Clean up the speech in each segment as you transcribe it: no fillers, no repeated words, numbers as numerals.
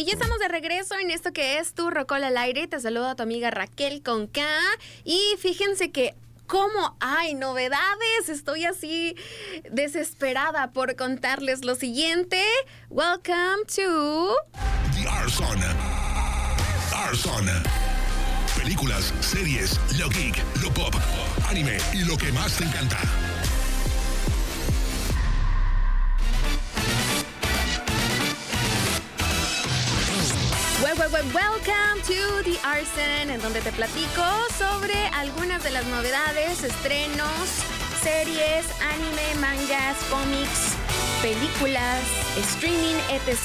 Y ya estamos de regreso en esto que es Tu Rocola al Aire. Te saludo a tu amiga Raquel con K. Y fíjense que ¿cómo hay novedades? Estoy así desesperada por contarles lo siguiente. Welcome to The Arson. Películas, series, lo geek, lo pop, anime y lo que más te encanta. Welcome to The Arson, en donde te platico sobre algunas de las novedades, estrenos, series, anime, mangas, cómics, películas, streaming,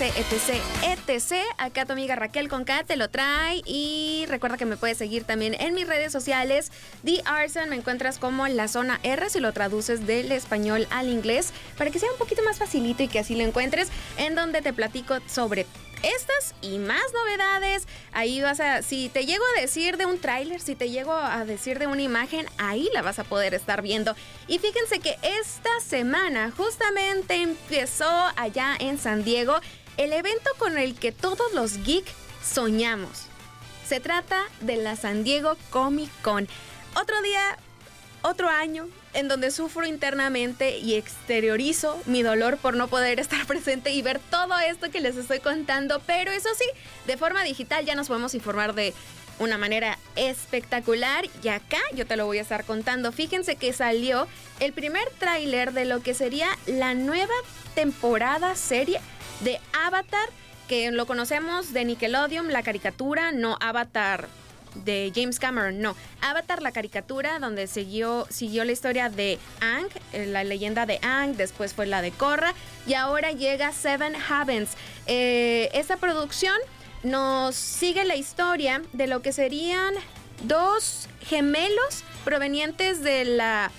etc. Acá tu amiga Raquel con K te lo trae. Y recuerda que me puedes seguir también en mis redes sociales. The Arson, me encuentras como La Zona R si lo traduces del español al inglés, para que sea un poquito más facilito y que así lo encuentres, en donde te platico sobre estas y más novedades. Ahí si te llego a decir de un tráiler, si te llego a decir de una imagen, ahí la vas a poder estar viendo. Y fíjense que esta semana justamente empezó allá en San Diego el evento con el que todos los geeks soñamos. Se trata de la San Diego Comic Con. Otro día, otro año en donde sufro internamente y exteriorizo mi dolor por no poder estar presente y ver todo esto que les estoy contando. Pero eso sí, de forma digital ya nos podemos informar de una manera espectacular. Y acá yo te lo voy a estar contando. Fíjense que salió el primer tráiler de lo que sería la nueva temporada serie de Avatar, que lo conocemos de Nickelodeon, la caricatura, no Avatar de James Cameron, no. Avatar, la caricatura, donde siguió la historia de Aang, la leyenda de Aang, después fue la de Korra, y ahora llega Seven Heavens. Esta producción nos sigue la historia de lo que serían dos gemelos provenientes de la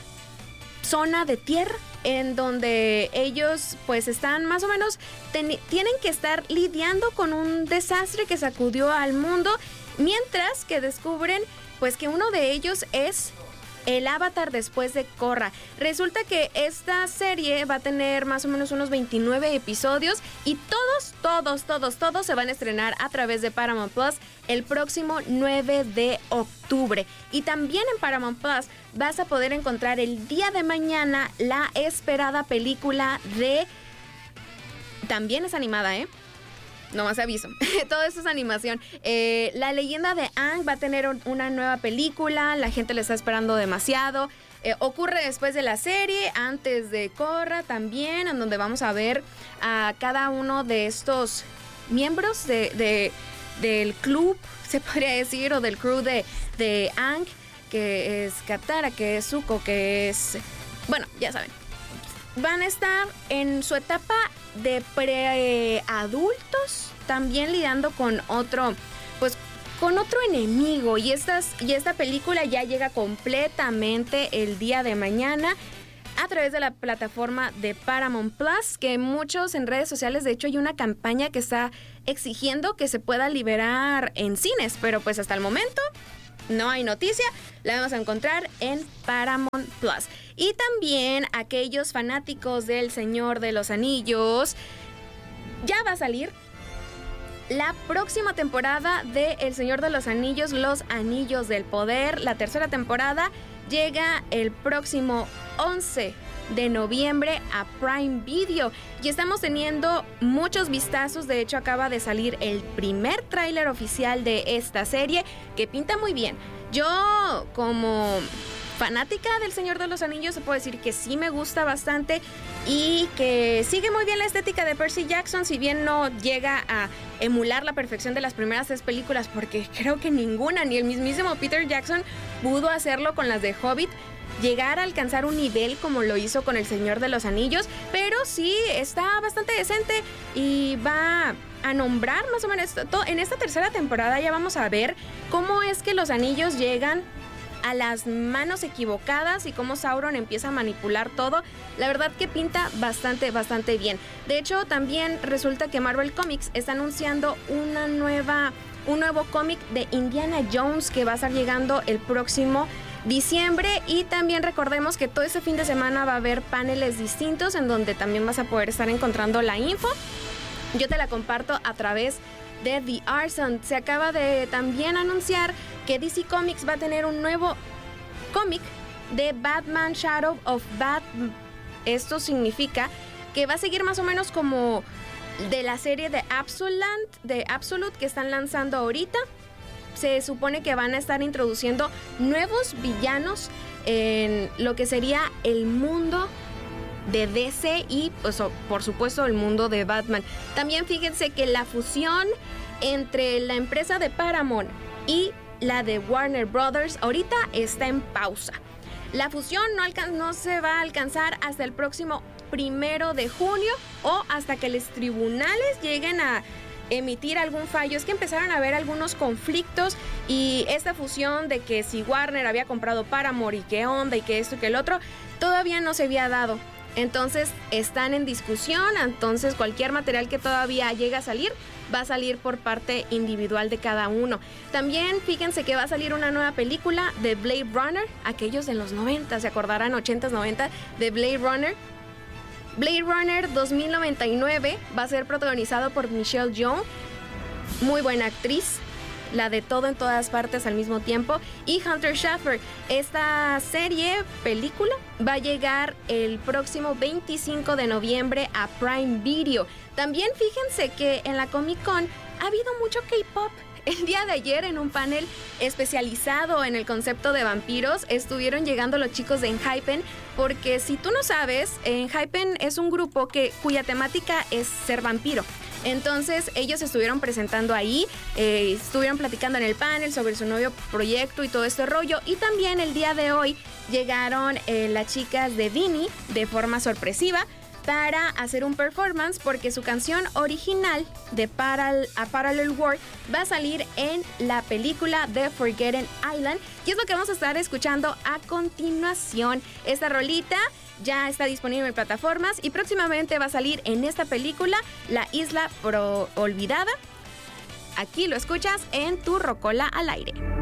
zona de tierra, en donde ellos pues están más o menos, tienen que estar lidiando con un desastre que sacudió al mundo, mientras que descubren pues que uno de ellos es el Avatar después de Korra. Resulta que esta serie va a tener más o menos unos 29 episodios y todos se van a estrenar a través de Paramount Plus el próximo 9 de octubre. Y también en Paramount Plus vas a poder encontrar el día de mañana la esperada película de... También es animada, no más aviso. Todo esto es animación. La leyenda de Aang va a tener una nueva película. La gente le está esperando demasiado. Ocurre después de la serie, antes de Korra también, en donde vamos a ver a cada uno de estos miembros del club, se podría decir, o del crew de Aang, que es Katara, que es Zuko, que es... Bueno, ya saben. Van a estar en su etapa de preadultos, también lidiando con otro enemigo. Y esta película ya llega completamente el día de mañana a través de la plataforma de Paramount Plus, que muchos en redes sociales, de hecho hay una campaña que está exigiendo que se pueda liberar en cines, pero pues hasta el momento no hay noticia. La vamos a encontrar en Paramount Plus. Y también aquellos fanáticos del Señor de los Anillos, ya va a salir la próxima temporada de El Señor de los Anillos, Los Anillos del Poder. La tercera temporada llega el próximo 11 de noviembre a Prime Video. Y estamos teniendo muchos vistazos. De hecho, acaba de salir el primer tráiler oficial de esta serie, que pinta muy bien. Yo, como fanática del Señor de los Anillos, se puede decir que sí me gusta bastante y que sigue muy bien la estética de Percy Jackson, si bien no llega a emular la perfección de las primeras 3 películas, porque creo que ninguna, ni el mismísimo Peter Jackson pudo hacerlo con las de Hobbit, llegar a alcanzar un nivel como lo hizo con El Señor de los Anillos, pero sí está bastante decente y va a nombrar más o menos en esta tercera temporada. Ya vamos a ver cómo es que los anillos llegan a las manos equivocadas y cómo Sauron empieza a manipular todo. La verdad que pinta bastante bien. De hecho, también resulta que Marvel Comics está anunciando un nuevo cómic de Indiana Jones que va a estar llegando el próximo diciembre. Y también recordemos que todo ese fin de semana va a haber paneles distintos en donde también vas a poder estar encontrando la info yo te la comparto a través de The Arson. Se acaba de también anunciar que DC Comics va a tener un nuevo cómic de Batman Shadow of Batman. Esto significa que va a seguir más o menos como de la serie de Absolute que están lanzando ahorita. Se supone que van a estar introduciendo nuevos villanos en lo que sería el mundo de DC y pues, por supuesto el mundo de Batman. También fíjense que la fusión entre la empresa de Paramount y la de Warner Brothers ahorita está en pausa. La fusión no se va a alcanzar hasta el próximo 1 de junio o hasta que los tribunales lleguen a emitir algún fallo. Es que empezaron a haber algunos conflictos y esta fusión de que si Warner había comprado Paramount y qué onda y que esto y que el otro, todavía no se había dado. Entonces están en discusión, entonces cualquier material que todavía llegue a salir va a salir por parte individual de cada uno. También fíjense que va a salir una nueva película de Blade Runner, aquellos de los 90, se acordarán, 80s, 90 de Blade Runner. Blade Runner 2099 va a ser protagonizado por Michelle Yeoh, muy buena actriz, la de Todo en Todas Partes al mismo tiempo, y Hunter Schafer. Esta película, va a llegar el próximo 25 de noviembre a Prime Video. También fíjense que en la Comic Con ha habido mucho K-pop. El día de ayer, en un panel especializado en el concepto de vampiros, estuvieron llegando los chicos de Enhypen, porque si tú no sabes, Enhypen es un grupo cuya temática es ser vampiro. Entonces ellos estuvieron presentando ahí, estuvieron platicando en el panel sobre su nuevo proyecto y todo este rollo. Y también el día de hoy llegaron las chicas de Vini de forma sorpresiva para hacer un performance, porque su canción original de Parallel World va a salir en la película The Forgotten Island, y es lo que vamos a estar escuchando a continuación. Esta rolita ya está disponible en plataformas y próximamente va a salir en esta película, La Isla Olvidada. Aquí lo escuchas en Tu Rocola al Aire.